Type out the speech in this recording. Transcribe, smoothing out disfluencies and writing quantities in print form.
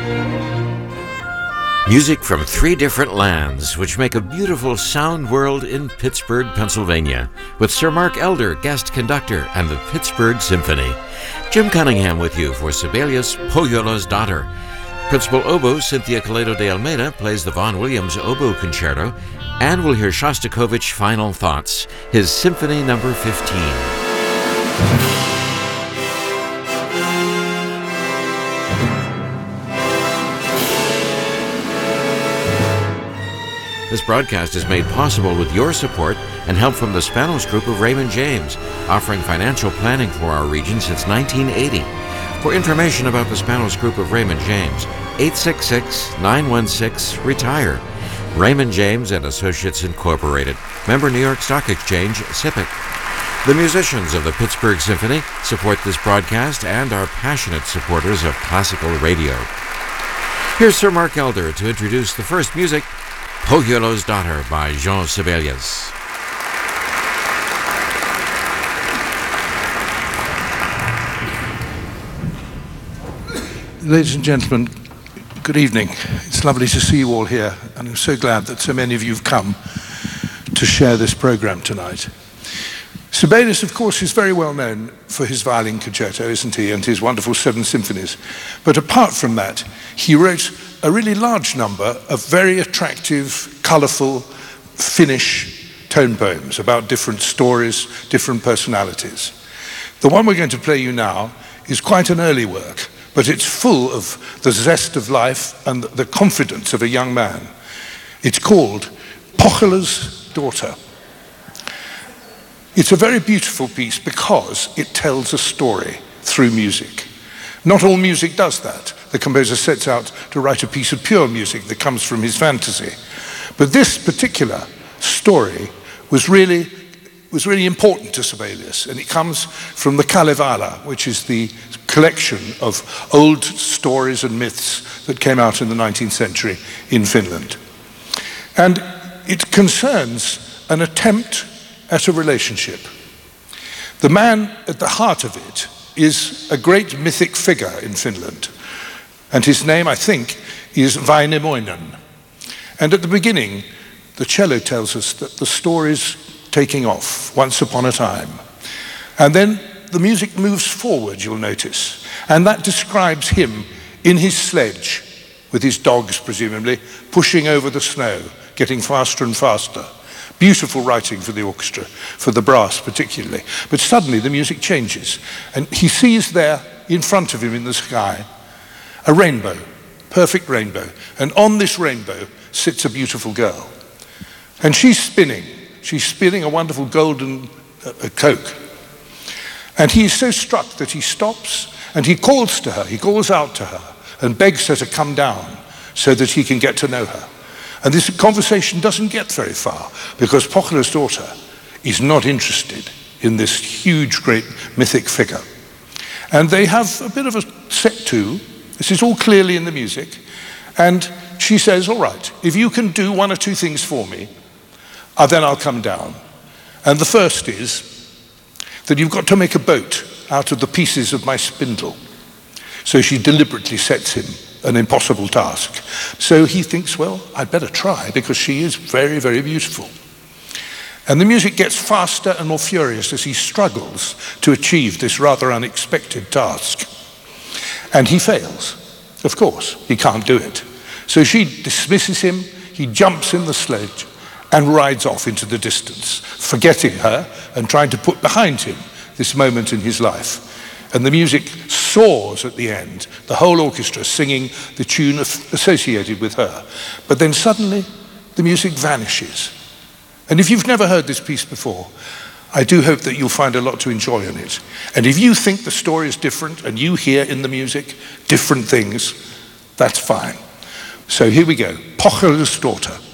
Music from three different lands, which make a beautiful sound world in Pittsburgh, Pennsylvania, with Sir Mark Elder, guest conductor, and the Pittsburgh Symphony. Jim Cunningham with you for Sibelius, Pohjola's Daughter. Principal oboe Cynthia Coleto de Almeida plays the Vaughan Williams Oboe Concerto, and we'll hear Shostakovich Final Thoughts, his Symphony No. 15. This broadcast is made possible with your support and help from the Spanos Group of Raymond James, offering financial planning for our region since 1980. For information about the Spanos Group of Raymond James, 866-916-RETIRE. Raymond James and Associates Incorporated. Member New York Stock Exchange, SIPC. The musicians of the Pittsburgh Symphony support this broadcast and are passionate supporters of classical radio. Here's Sir Mark Elder to introduce the first music, Pohjola's Daughter by Jean Sibelius. Ladies and gentlemen, good evening. It's lovely to see you all here, and I'm so glad that so many of you have come to share this program tonight. Sibelius, of course, is very well known for his violin concerto, isn't he, and his wonderful 7 symphonies. But apart from that, he wrote a really large number of very attractive, colourful Finnish tone poems about different stories, different personalities. The one we're going to play you now is quite an early work, but it's full of the zest of life and the confidence of a young man. It's called Pohjola's Daughter. It's a very beautiful piece because it tells a story through music. Not all music does that. The composer sets out to write a piece of pure music that comes from his fantasy. But this particular story was really important to Sibelius, and it comes from the Kalevala, which is the collection of old stories and myths that came out in the 19th century in Finland. And it concerns an attempt at a relationship. The man at the heart of it is a great mythic figure in Finland, and his name, I think, is Wainamoinen. And at the beginning, the cello tells us that the story's taking off, once upon a time. And then the music moves forward, you'll notice, and that describes him in his sledge, with his dogs, presumably, pushing over the snow, getting faster and faster. Beautiful writing for the orchestra, for the brass particularly. But suddenly the music changes, and he sees there in front of him in the sky a rainbow, perfect rainbow. And on this rainbow sits a beautiful girl. And she's spinning a wonderful golden coke. And he is so struck that he stops and he calls to her, he calls out to her and begs her to come down so that he can get to know her. And this conversation doesn't get very far because Pohjola's daughter is not interested in this huge, great mythic figure. And they have a bit of a set to. This is all clearly in the music. And she says, all right, if you can do one or two things for me, then I'll come down. And the first is that you've got to make a boat out of the pieces of my spindle. So she deliberately sets him an impossible task. So he thinks, well, I'd better try because she is very, very beautiful. And the music gets faster and more furious as he struggles to achieve this rather unexpected task. And he fails. Of course, he can't do it. So she dismisses him, he jumps in the sledge and rides off into the distance, forgetting her and trying to put behind him this moment in his life. And the music soars at the end, the whole orchestra singing the tune associated with her. But then suddenly, the music vanishes. And if you've never heard this piece before, I do hope that you'll find a lot to enjoy in it. And if you think the story is different and you hear in the music different things, that's fine. So here we go, Pohjola's Daughter.